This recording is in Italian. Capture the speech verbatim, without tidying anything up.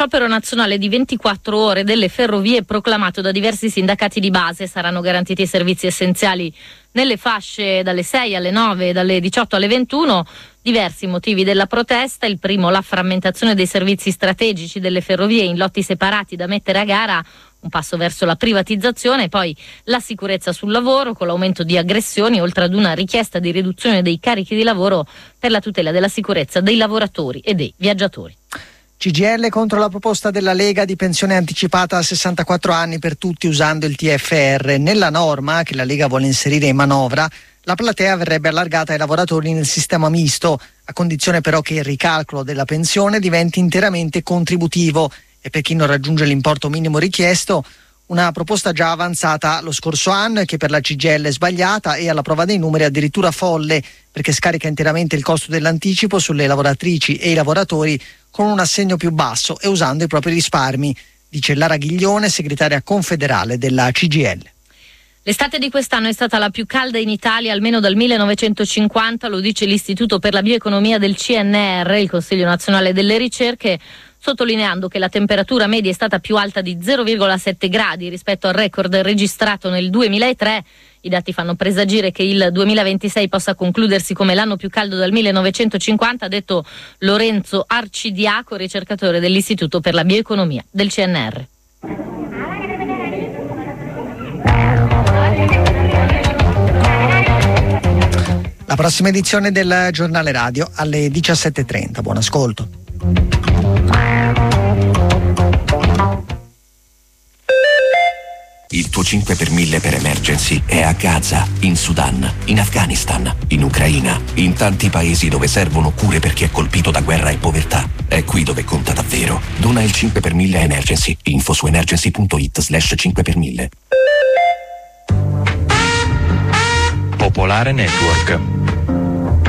Sciopero nazionale di ventiquattro ore delle ferrovie proclamato da diversi sindacati di base. Saranno garantiti i servizi essenziali nelle fasce dalle sei alle nove e dalle diciotto alle ventuno. Diversi motivi della protesta: il primo, la frammentazione dei servizi strategici delle ferrovie in lotti separati da mettere a gara, un passo verso la privatizzazione, poi la sicurezza sul lavoro con l'aumento di aggressioni, oltre ad una richiesta di riduzione dei carichi di lavoro per la tutela della sicurezza dei lavoratori e dei viaggiatori. C G I L contro la proposta della Lega di pensione anticipata a sessantaquattro anni per tutti usando il T F R. Nella norma che la Lega vuole inserire in manovra, la platea verrebbe allargata ai lavoratori nel sistema misto, a condizione però che il ricalcolo della pensione diventi interamente contributivo e per chi non raggiunge l'importo minimo richiesto, una proposta già avanzata lo scorso anno e che per la C G I L è sbagliata e alla prova dei numeri addirittura folle, perché scarica interamente il costo dell'anticipo sulle lavoratrici e i lavoratori con un assegno più basso e usando i propri risparmi, dice Lara Ghiglione, segretaria confederale della C G I L. L'estate di quest'anno è stata la più calda in Italia almeno dal millenovecentocinquanta, lo dice l'Istituto per la Bioeconomia del C N R, il Consiglio Nazionale delle Ricerche, sottolineando che la temperatura media è stata più alta di zero virgola sette gradi rispetto al record registrato nel duemilatré. I dati fanno presagire che il duemilaventisei possa concludersi come l'anno più caldo dal millenovecentocinquanta, ha detto Lorenzo Arcidiaco, ricercatore dell'Istituto per la Bioeconomia del C N R. La prossima edizione del Giornale Radio alle diciassette e trenta. Buon ascolto. Il tuo cinque per mille per emergency è a Gaza, in Sudan, in Afghanistan, in Ucraina, in tanti paesi dove servono cure per chi è colpito da guerra e povertà. È qui dove conta davvero. Dona il cinque per mille a Emergency. Info su emergency.it slash cinque per mille. Popolare Network.